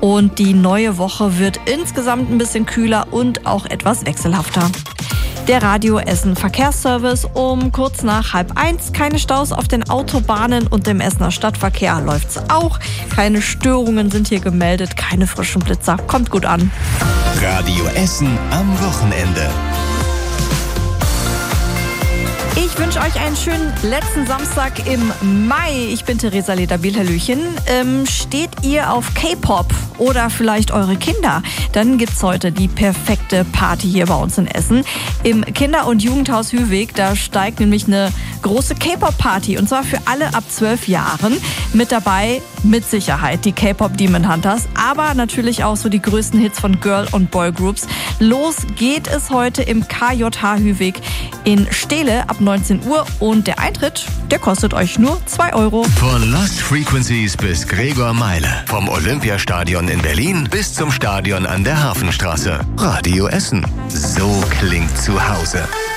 Und die neue Woche wird insgesamt ein bisschen kühler und auch etwas wechselhafter. Der Radio Essen Verkehrsservice um kurz nach 12:30. Keine Staus auf den Autobahnen und im Essener Stadtverkehr läuft's auch. Keine Störungen sind hier gemeldet, keine frischen Blitzer. Kommt gut an. Radio Essen am Wochenende. Ich wünsche euch einen schönen letzten Samstag im Mai. Ich bin Theresa Lederbiel, Hallöchen. Steht ihr auf K-Pop oder vielleicht eure Kinder? Dann gibt's heute die perfekte Party hier bei uns in Essen. Im Kinder- und Jugendhaus Hüwig, da steigt nämlich eine große K-Pop-Party und zwar für alle ab 12 Jahren. Mit dabei mit Sicherheit die K-Pop Demon Hunters, aber natürlich auch so die größten Hits von Girl- und Boy-Groups. Los geht es heute im KJH Hüwig in Steele ab 19 Uhr und der Eintritt, der kostet euch nur 2 €. Von Lost Frequencies bis Gregor Meile. Vom Olympiastadion in Berlin bis zum Stadion an der Hafenstraße. Radio Essen. So klingt zu Hause.